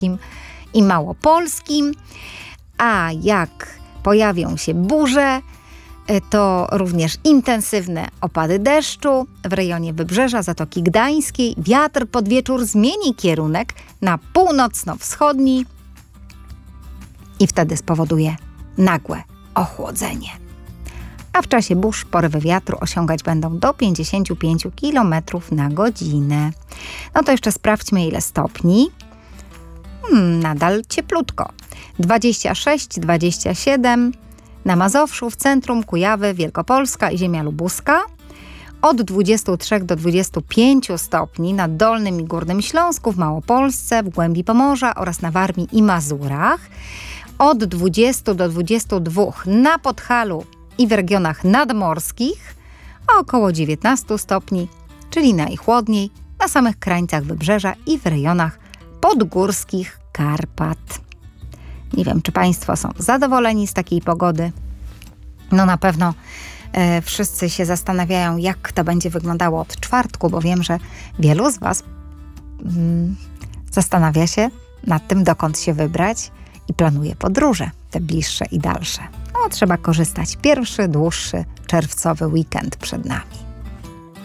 i małopolskim, a jak pojawią się burze, to również intensywne opady deszczu w rejonie Wybrzeża, Zatoki Gdańskiej. Wiatr pod wieczór zmieni kierunek na północno-wschodni i wtedy spowoduje nagłe ochłodzenie. A w czasie burz porywy wiatru osiągać będą do 55 km na godzinę. No to jeszcze sprawdźmy, ile stopni. Nadal cieplutko. 26, 27 na Mazowszu, w centrum Kujawy, Wielkopolska i ziemia lubuska. Od 23 do 25 stopni na Dolnym i Górnym Śląsku, w Małopolsce, w głębi Pomorza oraz na Warmii i Mazurach. Od 20 do 22 na Podhalu i w regionach nadmorskich, a około 19 stopni, czyli najchłodniej na samych krańcach Wybrzeża i w rejonach podgórskich Karpat. Nie wiem, czy Państwo są zadowoleni z takiej pogody. No na pewno wszyscy się zastanawiają, jak to będzie wyglądało od czwartku, bo wiem, że wielu z Was zastanawia się nad tym, dokąd się wybrać i planuje podróże, te bliższe i dalsze. No, trzeba korzystać. Pierwszy, dłuższy, czerwcowy weekend przed nami.